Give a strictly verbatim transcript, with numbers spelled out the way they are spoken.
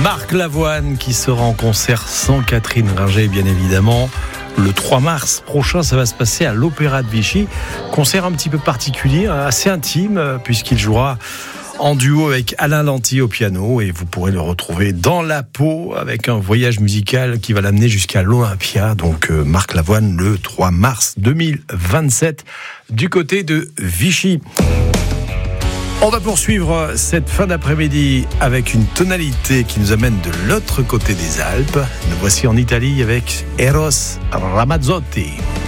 Marc Lavoine qui sera en concert sans Catherine Ringer, bien évidemment. Le trois mars prochain, ça va se passer à l'Opéra de Vichy. Concert un petit peu particulier, assez intime, puisqu'il jouera en duo avec Alain Lanty au piano, et vous pourrez le retrouver dans la peau avec un voyage musical qui va l'amener jusqu'à l'Olympia. Donc euh, Marc Lavoine le trois mars deux mille vingt-sept du côté de Vichy. On va poursuivre cette fin d'après-midi avec une tonalité qui nous amène de l'autre côté des Alpes. Nous voici en Italie avec Eros Ramazzotti.